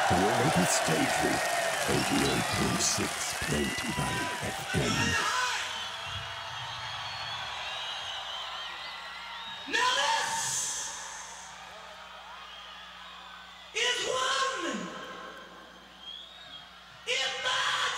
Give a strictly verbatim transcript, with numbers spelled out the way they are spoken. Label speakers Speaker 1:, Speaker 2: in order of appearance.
Speaker 1: Local station eighty-eight point six Plenty Valley F M.